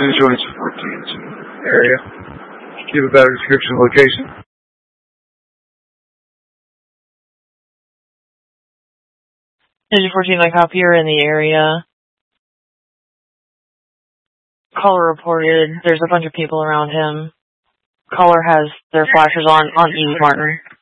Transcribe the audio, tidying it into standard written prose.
Insurance 14 area. Give a better description of location. Engine 14, I copy, you're in the area. Caller reported there's a bunch of people around him. Caller has their flashers on Eve Martin.